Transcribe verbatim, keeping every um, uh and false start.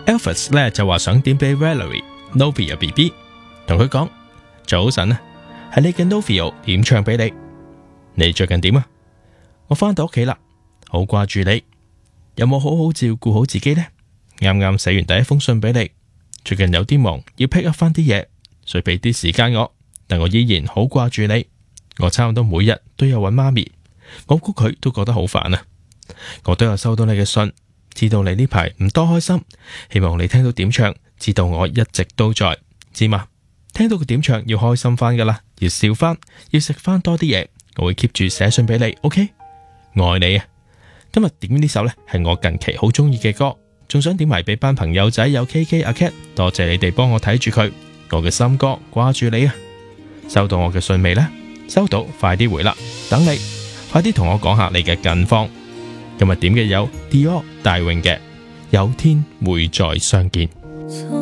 Elvis 咧就話想點俾 Valerie Novia B B， 同佢講早晨啊，係你嘅 Novio 點唱俾你。你最近點啊？我返到屋企啦，好掛住你。有冇好好照顧好自己呢？啱啱寫完第一封信俾你，最近有啲忙，要 pick up 翻啲嘢，所以俾啲時間我，但我依然好掛住你。我差唔多每日都有搵媽咪，我估佢都覺得好煩啊。我都有收到你嘅信，知道你呢排唔多開心，希望你聽到點唱，知道我一直都在，知嘛？聽到佢點唱要開心翻噶啦，要笑翻，要食翻多啲嘢，我會 keep 住寫信俾你 ，OK？ 愛你啊！今日點呢首呢係我近期好中意嘅歌，仲想點埋俾班朋友仔有 K K 阿 Cat， 多謝你哋幫我睇住佢，我嘅新歌掛住你啊！收到我嘅信未呢？收到，快啲回啦，等你，快啲同我講下你嘅近況。今日點嘅有 Dior 大泳嘅有天會再相見。